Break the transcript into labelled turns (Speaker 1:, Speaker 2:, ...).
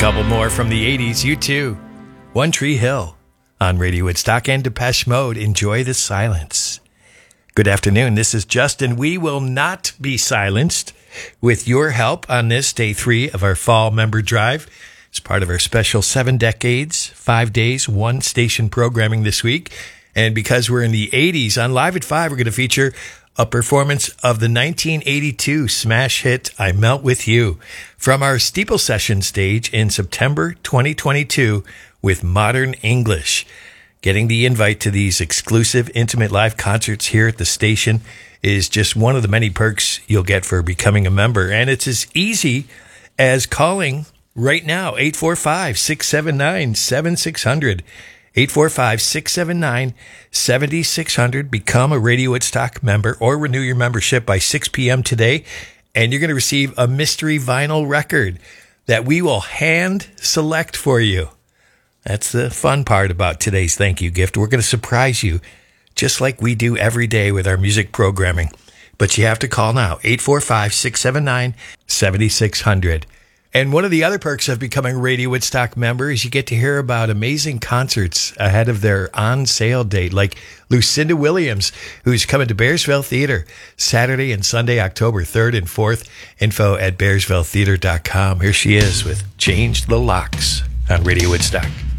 Speaker 1: couple more from the 80s, you too. One Tree Hill on Radio Woodstock and Depeche Mode. Enjoy the silence. Good afternoon. This is Justin. We will not be silenced with your help on this day 3 of our fall member drive. It's part of our special 7 decades, 5 days, 1 station programming this week. And because we're in the 80s, on Live at 5, we're going to feature a performance of the 1982 smash hit, I Melt With You, from our Steeple Session stage in September 2022 with Modern English. Getting the invite to these exclusive, intimate live concerts here at the station is just one of the many perks you'll get for becoming a member. And it's as easy as calling right now, 845-679-7600. 845-679-7600. Become a Radio Woodstock member or renew your membership by 6 p.m. today. And you're going to receive a mystery vinyl record that we will hand select for you. That's the fun part about today's thank you gift. We're going to surprise you just like we do every day with our music programming. But you have to call now, 845-679-7600. And one of the other perks of becoming a Radio Woodstock member is you get to hear about amazing concerts ahead of their on-sale date, like Lucinda Williams, who's coming to Bearsville Theater Saturday and Sunday, October 3rd and 4th. Info at bearsvilletheater.com. Here she is with Change the Locks on Radio Woodstock.